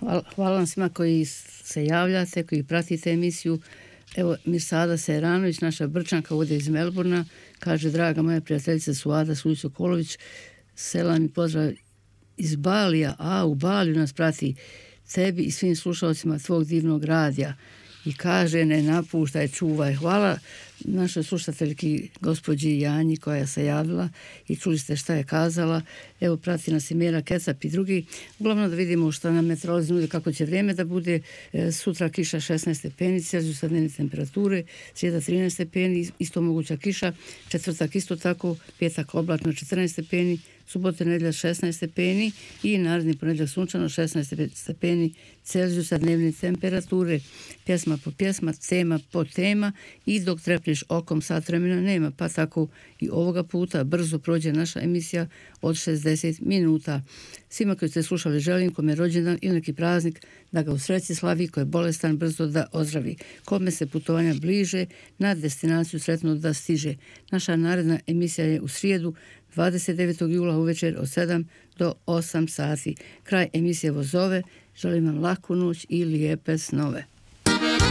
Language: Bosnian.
Hvala vam svima koji se javljate, koji pratite emisiju. Evo, Mirsada Sejranović, naša Brčanka ovdje iz Melburna, kaže: draga moja prijateljica Suada Sulić-Okolović, selam i pozdrav iz Balija, a u Baliju nas prati, tebi i svim slušalcima tvog divnog radija. I kaže: ne napuštaj, čuvaj. Hvala našoj slušateljki gospođi Janji koja se javila i čuli ste šta je kazala. Evo, prati nas i Mera Kecap i drugi. Uglavnom da vidimo šta nam meteorolozi nude, kako će vrijeme da bude. Sutra kiša 16 stepeni Celzijusa dnevne temperature, srijeda 13 stepeni, isto moguća kiša, četvrtak isto tako, petak oblačno 14 stepeni, subota nedjelja 16 stepeni i naredni ponedjeljak sunčano 16 stepeni Celzijusa dnevne temperature. Pjesma po pjesma, tema po tema i dok trepneš okom sat vremena nema, pa tako i ovoga puta brzo prođe naša emisija od 60 minuta. Svima koji ste slušali želim, kome je rođendan ili neki praznik, da ga u sreći slavi, ko je bolestan brzo da ozdravi, kome se putovanja bliže na destinaciju sretno da stiže. Naša naredna emisija je u srijedu 29. jula uvečer od 7 do 8 sati. Kraj emisije Vozove. Želim vam laku noć i lijepe snove.